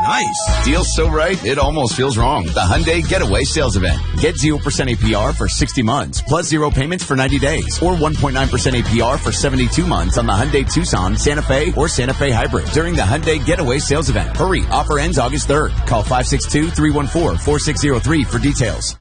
Nice. Deal so right, it almost feels wrong. The Hyundai Getaway Sales Event. Get 0% APR for 60 months, plus 0 payments for 90 days, or 1.9% APR for 72 months on the Hyundai Tucson, Santa Fe, or Santa Fe Hybrid during the Hyundai Getaway Sales Event. Hurry, offer ends August 3rd. Call 562-314-4603 for details.